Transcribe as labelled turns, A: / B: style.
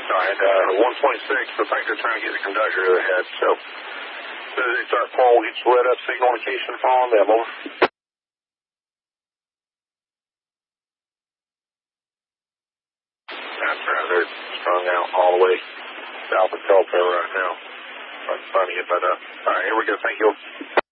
A: All right, 126, looks like they're trying to get the conductor to the head, so as soon as they start pulling, we'll get you lit up signal indication following them, over. That's right, they're strung out all the way south of Telfair right now. I'm trying to get that up. All right, here we go, thank you.